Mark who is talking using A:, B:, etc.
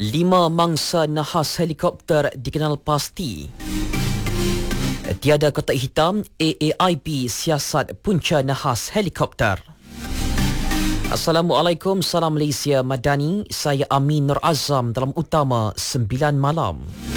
A: 5 mangsa nahas helikopter dikenal pasti. Tiada kotak hitam, AAIP siasat punca nahas helikopter. Assalamualaikum, salam Malaysia Madani. Saya Amin Nur Azam dalam Utama 9 Malam.